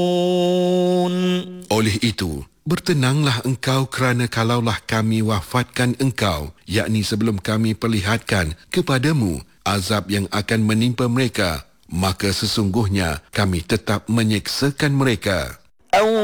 Oleh itu, bertenanglah engkau kerana kalaulah kami wafatkan engkau, yakni sebelum kami perlihatkan kepadamu azab yang akan menimpa mereka, maka sesungguhnya kami tetap menyeksakan mereka.